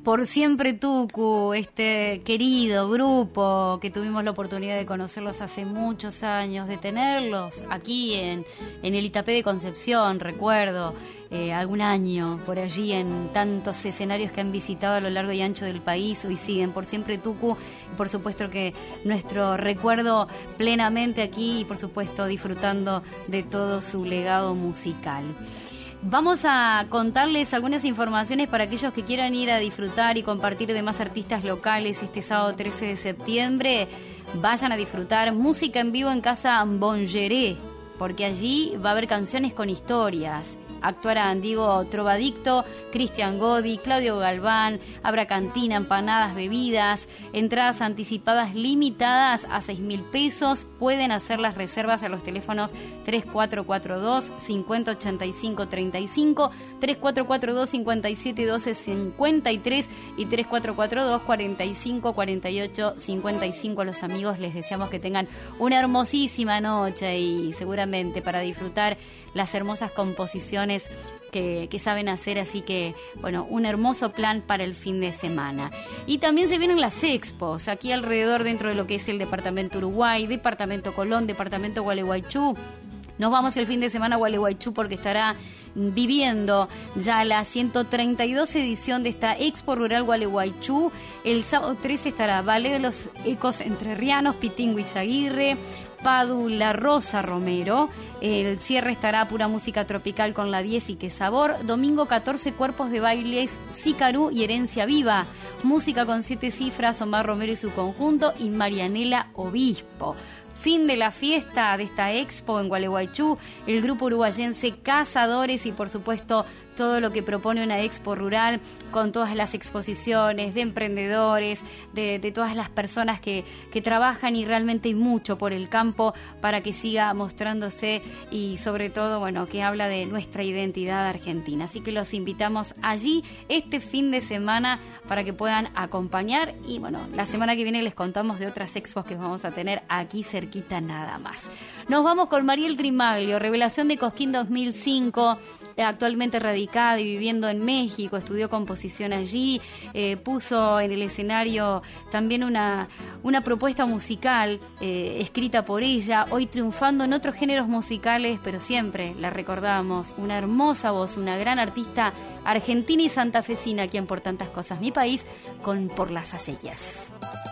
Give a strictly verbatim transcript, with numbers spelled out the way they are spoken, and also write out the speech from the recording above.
Por Siempre Tucu, este querido grupo que tuvimos la oportunidad de conocerlos hace muchos años, de tenerlos aquí en, en el Itapé de Concepción, recuerdo, eh, algún año por allí en tantos escenarios que han visitado a lo largo y ancho del país. Hoy siguen Por Siempre Tucu, y por supuesto que nuestro recuerdo plenamente aquí y por supuesto disfrutando de todo su legado musical. Vamos a contarles algunas informaciones para aquellos que quieran ir a disfrutar y compartir de más artistas locales este sábado trece de septiembre. Vayan a disfrutar música en vivo en Casa Bongeré, porque allí va a haber canciones con historias. Actuarán Diego Trovadicto, Cristian Godi, Claudio Galván, habrá cantina, empanadas, bebidas, entradas anticipadas limitadas a seis mil pesos. Pueden hacer las reservas a los teléfonos tres cuatro cuatro dos, cinco cero ocho cinco tres cinco, tres cuatro cuatro dos, cinco siete uno dos cinco tres y tres cuatro cuatro dos, cuatro cinco cuatro ocho cinco cinco. A los amigos les deseamos que tengan una hermosísima noche y seguramente para disfrutar las hermosas composiciones que, que saben hacer, así que, bueno, un hermoso plan para el fin de semana. Y también se vienen las expos, aquí alrededor dentro de lo que es el departamento Uruguay, departamento Colón, departamento Gualeguaychú. Nos vamos el fin de semana a Gualeguaychú porque estará viviendo ya la ciento treinta y dos edición de esta Expo Rural Gualeguaychú. El sábado trece estará Ballet de los Ecos Entrerrianos, Pitingo Izaguirre, Padu La Rosa Romero. El cierre estará Pura Música Tropical con la diez y Qué Sabor. Domingo catorce, Cuerpos de Bailes, Sicarú y Herencia Viva. Música con siete cifras, Omar Romero y su conjunto y Marianela Obispo. Fin de la fiesta de esta expo en Gualeguaychú, el grupo uruguayense Cazadores y por supuesto todo lo que propone una expo rural con todas las exposiciones de emprendedores, de, de todas las personas que, que trabajan y realmente hay mucho por el campo para que siga mostrándose y sobre todo, bueno, que habla de nuestra identidad argentina. Así que los invitamos allí este fin de semana para que puedan acompañar y bueno, la semana que viene les contamos de otras expos que vamos a tener aquí cerquita nada más. Nos vamos con Mariel Trimaglio, revelación de Cosquín dos mil cinco, actualmente radicada y viviendo en México, estudió composición allí, eh, puso en el escenario también una, una propuesta musical eh, escrita por ella, hoy triunfando en otros géneros musicales, pero siempre la recordamos, una hermosa voz, una gran artista argentina y santafesina, quien por tantas cosas mi país, con Por las Acequias.